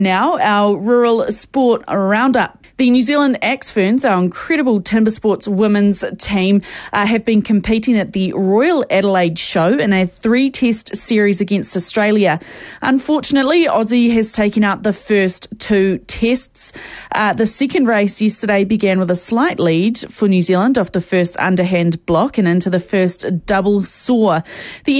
Now, our rural sport roundup. The New Zealand Axe Ferns, our incredible timber sports women's team, have been competing at the Royal Adelaide Show in a 3-test series against Australia. Unfortunately, Aussie has taken out the first 2 tests. The second race yesterday began with a slight lead for New Zealand off the first underhand block and into the first double saw. The